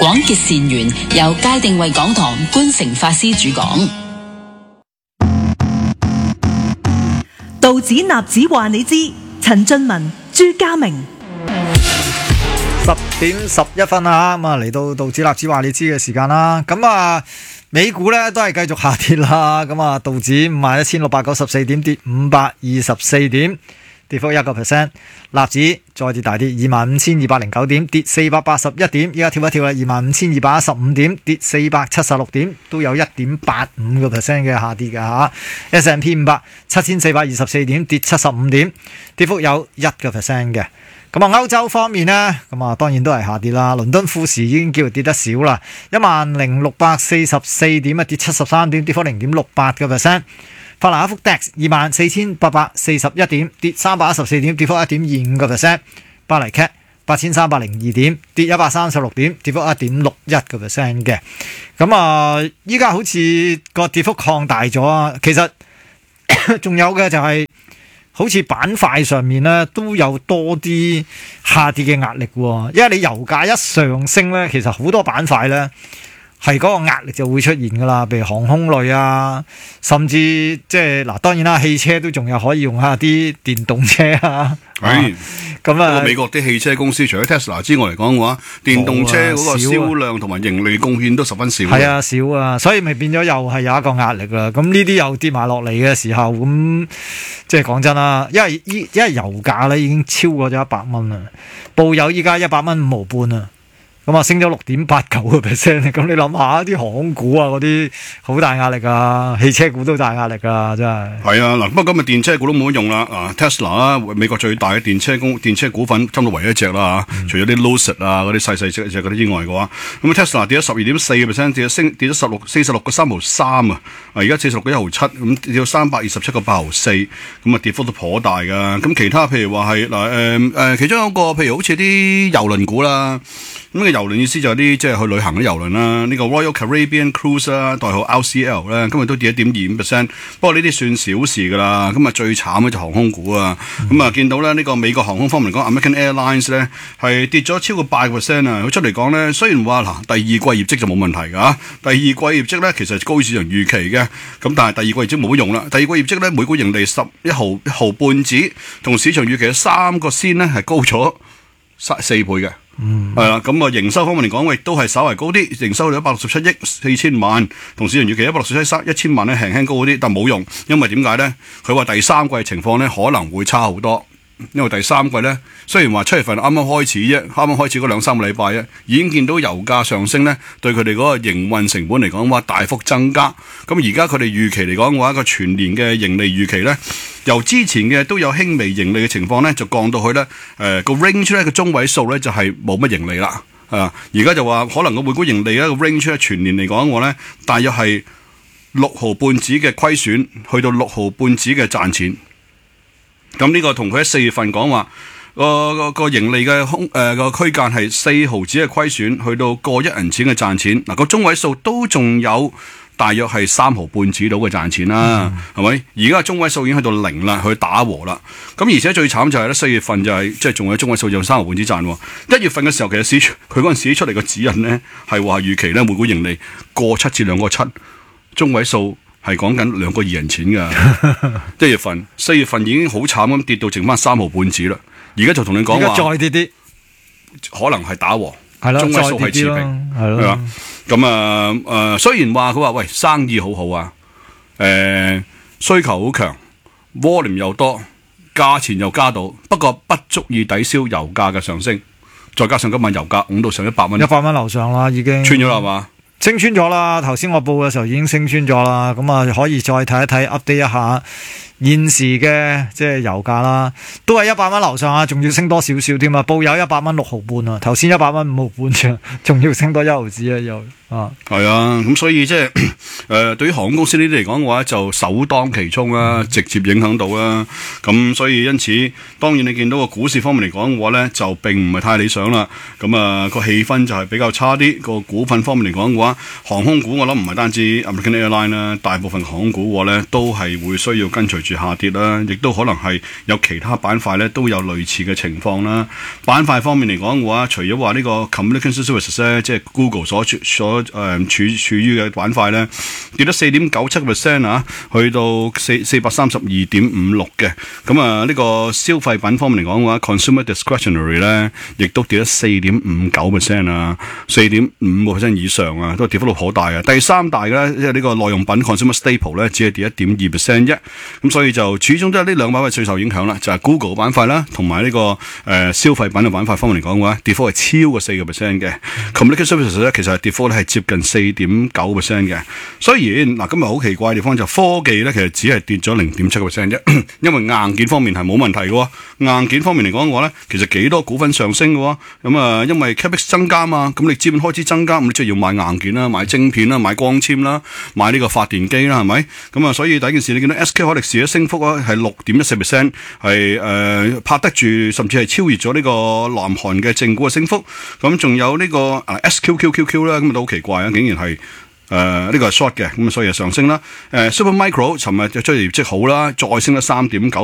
廣結善緣，由界定為港堂觀誠法師主講。 道指納指話你知，陳俊文、朱家明。 10:11啊，咁啊嚟到道指納指話你知嘅時間啦。咁啊，美股咧都係繼續下跌啦。咁啊，道指51,694點，跌524點，跌幅1%。納指再跌大啲，25,209點，跌481點。依家跳一跳啦，25,215點，跌476點，都有1.85% 嘅下跌嘅吓。S&P 500 7,424點，跌75點，跌幅有1%嘅。咁啊，歐洲方面呢，咁啊當然都係下跌啦。倫敦富時已經叫跌得少啦，10,644點啊，跌73點，跌幅0.68%。法蘭克福 DAX 24,841點，跌314點，跌幅1.25%。巴黎 CAC 8,302點，跌136點，跌幅1.61%嘅。咁啊，依家好似個跌幅擴大咗啊。其實仲有嘅就係，好似板塊上面咧都有多啲下跌嘅壓力喎，因為你油價一上升咧，其實好多板塊咧係嗰個壓力就會出現噶啦，譬如航空類啊，甚至即係嗱，當然啦，汽車都仲有可以用下啲電動車啊。 係咁啊， 美國啲汽車公司除咗 Tesla 之外嚟講嘅話，電動車嗰個銷量同埋盈利貢獻都十分少。 係啊，少啊，所以咪變咗又係有一個壓力啦。咁呢啲又跌埋落嚟嘅時候，咁即係講真啦，因為油價咧已經超過咗100蚊啦，報有依家100蚊5毫半啊。咁啊，升咗6.89%，咁你諗下啲航空股啊嗰啲好大壓力啊，汽車股都大壓力啊，真係。 係啊，嗱，不過今日電車股都冇乜用啦。Tesla 啦，美國最大嘅電車股份，差唔多唯一一隻啦嚇。除咗啲 Lucid 啊嗰啲細隻嗰啲之外嘅話，咁 Tesla 跌咗12.4%，跌咗46.3毫啊，而家46.1毫7，咁跌到327.8毫4，咁啊跌幅都頗大噶。咁其他譬如話係其中有一個譬如好似啲郵輪股啦。咁嘅郵輪意思就係啲即係去旅行嘅郵輪啦，呢個 Royal Caribbean Cruise 啦，代號 RCL 咧，今日都跌1.25%，不過呢啲算小事噶啦。咁啊最慘嘅就航空股啊，咁啊見到咧呢個美國航空方面嚟講，American Airlines 咧係跌咗超過8%啊。佢出嚟講咧，雖然話嗱第二季業績就冇問題㗎，第二季業績咧其實高於市場預期嘅，咁但係第二季業績冇乜用啦。第二季業績咧每股盈利11毫半子，同市場預期嘅3個仙咧係高咗4倍嘅。係啦，咁啊營收方面嚟講，亦都係稍為高啲，營收到167億4千萬，同市場預期167億1千萬咧輕輕高啲，但冇用，因為點解咧？佢話第三季情況咧可能會差好多，因為第三季咧雖然話7月份啱啱開始啫，啱啱開始嗰2-3個禮拜啫，已經見到油價上升咧，對佢哋嗰個營運成本嚟講話大幅增加。咁而家佢哋預期嚟講嘅話，一個全年嘅盈利預期咧，由之前嘅都有輕微盈利嘅情況咧，就降到去咧個 range 咧個中位數咧就係冇乜盈利啦。而家就話可能個每股盈利咧個 range 咧全年嚟講嘅話咧，大約係6毫半子嘅虧損，去到6毫半子嘅賺錢。咁呢個同佢喺4月份講話個盈利嘅個區間係4毫子嘅虧損，去到過1銀錢嘅賺錢。嗱個中位數都仲有大約係3毫半子到嘅賺錢啦，係咪？而家中位數已經去到0啦，去打和啦。咁而且最慘就係咧4月份就係即係仲有中位數有3毫半子賺。1月份嘅時候其實佢嗰陣時出嚟個指引咧係話預期咧每股盈利過7至2個7，中位數係講緊2個2銀錢㗎。1月份、4月份已經好慘咁跌到剩翻3毫半子啦。而家就同你講話， 再跌啲， 可能係打和， 係咯， 中位數係持平， 係咯。 咁雖然話佢話喂生意好好啊，需求好強 ，volume 又多，價錢又加到，不過不足以抵消油價嘅上升。再加上今晚油價拱到上100蚊 ，100蚊樓上啦，已經穿咗啦，係嘛？ 升穿咗啦，頭先我報嘅時候已經升穿咗啦，咁啊可以再睇一睇 update 一下現時嘅即係油價啦，都係100蚊樓上啊，仲要升多少少添啊，報有100蚊6毫半啊，頭先100蚊5毫半啫，仲要升多1毫子啊又係啊，咁所以即係對於航空公司呢啲嚟講嘅話，就首當其衝啦，直接影響到啦。咁所以因此，當然你見到個股市方面嚟講嘅話咧，就並唔係太理想啦。咁個氣氛就係比較差啲。個股份方面嚟講嘅話，航空股我諗唔係單止 American Airline 啦，大部分航空股嘅話咧都係會需要跟隨住下跌啦，亦都可能係有其他板塊咧都有類似嘅情況啦。板塊方面嚟講嘅話，除咗話呢個 Communication Services 咧，即係 Google 所處於嘅板塊咧，跌咗4.97% 啊，去到432.56嘅。咁呢個消費品方面嚟講嘅話 ，Consumer Discretionary 咧，亦都跌咗4.59% 啊，4.5% 以上啊，都係跌幅度好大啊。第三大嘅咧，即係呢個耐用品 Consumer Staple 咧，只係跌1.2% 啫。咁所以就始終都係呢兩板塊最受影響啦，就係 Google 板塊啦，同埋呢個消費品嘅板塊方面嚟講嘅話，跌幅係超過4% 嘅。Communication Services 咧，其實係跌幅咧係接近4.9% 嘅。雖然嗱今日好奇怪嘅地方就科技咧，其實只係跌咗0.7% 啫，因為硬件方面係冇問題嘅喎。硬件方面嚟講嘅話咧，其實幾多股份上升嘅喎。咁因為 Capex 增加嘛，咁你資本開支增加，咁你即係要買硬件啦、買晶片啦、買光纖啦、買呢個發電機啦，係咪？咁所以第一件事你見到 SK 海力士嘅升幅咧係6.14%，係拍得住，甚至係超越咗呢個南韓嘅正股嘅升幅。咁仲有呢個SQQQQ 啦，咁都好奇怪啊，竟然係呢個係 short 嘅，咁所以就上升啦。Super Micro 尋日就出嚟業績好啦，再升咗3.9%。